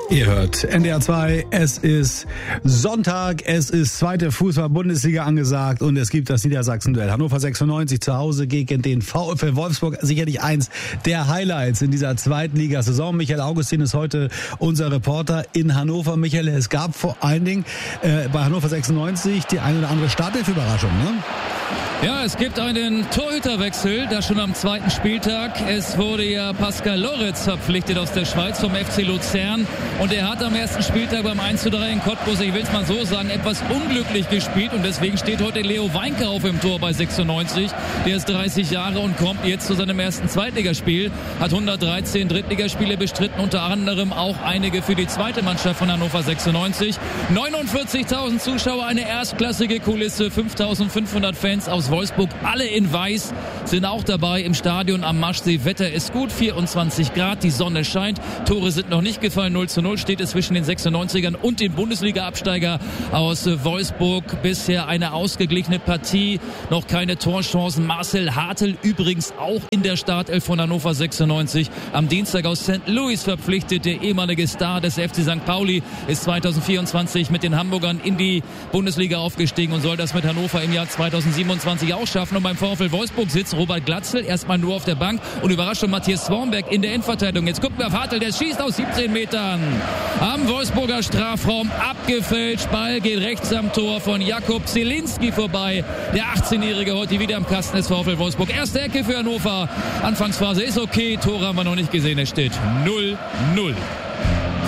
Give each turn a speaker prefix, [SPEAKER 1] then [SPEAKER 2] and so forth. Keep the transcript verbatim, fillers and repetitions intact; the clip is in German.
[SPEAKER 1] Ihr hört N D R zwei, es ist Sonntag, es ist zweite Fußball-Bundesliga angesagt und es gibt das Niedersachsen-Duell. Hannover sechsundneunzig zu Hause gegen den VfL Wolfsburg. Sicherlich eins der Highlights in dieser Zweitligasaison. Michael Augustin ist heute unser Reporter in Hannover. Michael, es gab vor allen Dingen äh, bei Hannover sechsundneunzig die eine oder andere Startelf-Überraschung, ne?
[SPEAKER 2] Ja, es gibt einen Torhüterwechsel, da schon am zweiten Spieltag. Es wurde ja Pascal Loretz verpflichtet aus der Schweiz vom F C Luzern. Und er hat am ersten Spieltag beim eins zu drei in Cottbus, ich will es mal so sagen, etwas unglücklich gespielt. Und deswegen steht heute Leo Weinkauf im Tor bei sechsundneunzig. Der ist dreißig Jahre und kommt jetzt zu seinem ersten Zweitligaspiel. Hat hundertdreizehn Drittligaspiele bestritten, unter anderem auch einige für die zweite Mannschaft von Hannover sechsundneunzig. neunundvierzigtausend Zuschauer, eine erstklassige Kulisse, fünftausendfünfhundert Fans aus Wolfsburg, alle in Weiß, sind auch dabei im Stadion am Maschsee. Wetter ist gut, vierundzwanzig Grad, die Sonne scheint, Tore sind noch nicht gefallen, null zu null steht es zwischen den sechsundneunzigern und den Bundesliga-Absteiger aus Wolfsburg. Bisher eine ausgeglichene Partie, noch keine Torchancen. Marcel Hartl übrigens auch in der Startelf von Hannover sechsundneunzig. Am Dienstag aus Sankt Louis verpflichtet, der ehemalige Star des F C Sankt Pauli, ist zweitausendvierundzwanzig mit den Hamburgern in die Bundesliga aufgestiegen und soll das mit Hannover im Jahr zweitausendsiebenundzwanzig auch schaffen. Und beim VfL Wolfsburg sitzt Robert Glatzel erstmal nur auf der Bank und Überraschung Matthias Swanberg in der Endverteidigung. Jetzt gucken wir auf Hartl, der schießt aus siebzehn Metern am Wolfsburger Strafraum, abgefälscht, Ball geht rechts am Tor von Jakub Zielinski vorbei. Der achtzehnjährige heute wieder am Kasten des VfL Wolfsburg. Erste Ecke für Hannover. Anfangsphase ist okay, Tore haben wir noch nicht gesehen, es steht null null.